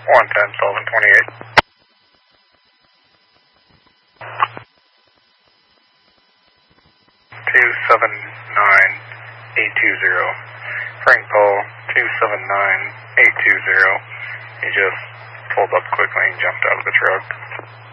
110, Sullivan 28. Two seven nine 820. Frank Paul 279820. He just pulled up quickly and jumped out of the truck.